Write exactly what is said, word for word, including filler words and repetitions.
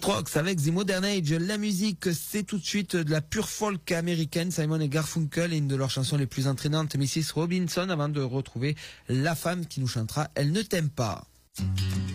Strokes avec The Modern Age. La musique, c'est tout de suite de la pure folk américaine. Simon et Garfunkel et une de leurs chansons les plus entraînantes, missus Robinson, avant de retrouver la femme qui nous chantera « Elle ne t'aime pas ».